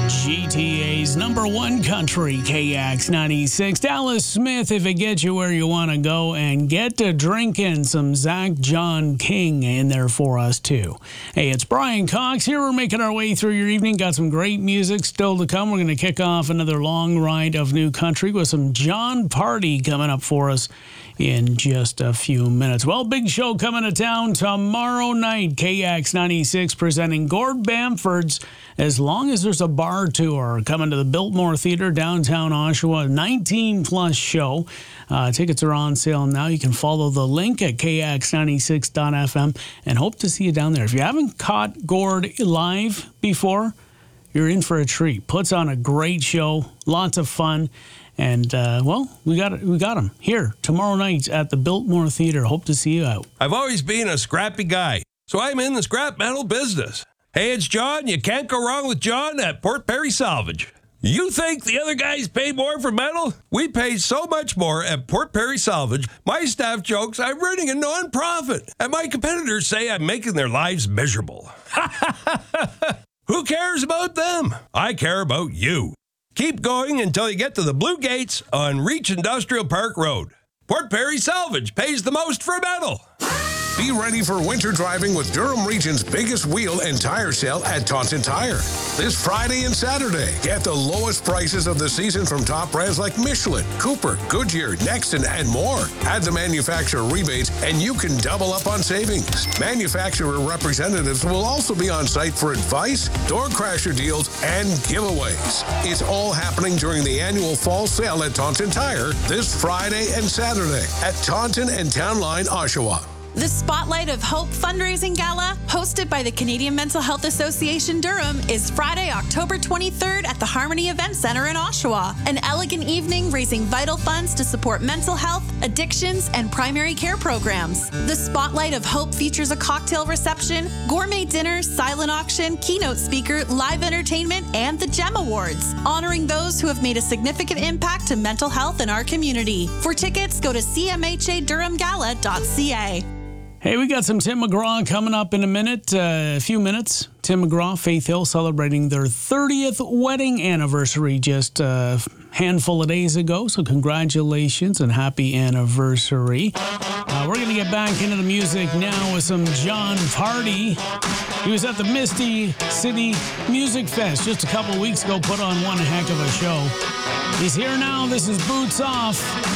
GTA's number one country, KX96. Dallas Smith, if it gets you where you want to go, and get to drinking some Zach John King in there for us, too. Hey, it's Brian Cox here. We're making our way through your evening. Got some great music still to come. We're going to kick off another long ride of new country with some Jon Pardi coming up for us in just a few minutes. Well, big show coming to town tomorrow night. KX96 presenting Gord Bamford's As Long as There's a Bar tour, coming to the Biltmore Theater, downtown Oshawa. 19-plus show. Tickets are on sale now. You can follow the link at kx96.fm and hope to see you down there. If you haven't caught Gord live before, you're in for a treat. Puts on a great show, lots of fun. And, we got him here tomorrow night at the Biltmore Theater. Hope to see you out. I've always been a scrappy guy, so I'm in the scrap metal business. Hey, it's John. You can't go wrong with John at Port Perry Salvage. You think the other guys pay more for metal? We pay so much more at Port Perry Salvage. My staff jokes I'm running a non-profit, and my competitors say I'm making their lives miserable. Who cares about them? I care about you. Keep going until you get to the Blue Gates on Reach Industrial Park Road. Port Perry Salvage pays the most for metal. Be ready for winter driving with Durham Region's biggest wheel and tire sale at Taunton Tire. This Friday and Saturday, get the lowest prices of the season from top brands like Michelin, Cooper, Goodyear, Nexton, and more. Add the manufacturer rebates and you can double up on savings. Manufacturer representatives will also be on site for advice, door crasher deals, and giveaways. It's all happening during the annual fall sale at Taunton Tire this Friday and Saturday at Taunton and Town Line, Oshawa. The Spotlight of Hope fundraising gala, hosted by the Canadian Mental Health Association Durham, is Friday, October 23rd at the Harmony Event Center in Oshawa. An elegant evening raising vital funds to support mental health, addictions, and primary care programs. The Spotlight of Hope features a cocktail reception, gourmet dinner, silent auction, keynote speaker, live entertainment, and the GEM Awards, honoring those who have made a significant impact to mental health in our community. For tickets, go to cmhadurhamgala.ca. Hey, we got some Tim McGraw coming up in a few minutes. Tim McGraw, Faith Hill, celebrating their 30th wedding anniversary just a handful of days ago. So congratulations and happy anniversary. We're going to get back into the music now with some Jon Pardi. He was at the Misty City Music Fest just a couple weeks ago, put on one heck of a show. He's here now. This is Boots Off.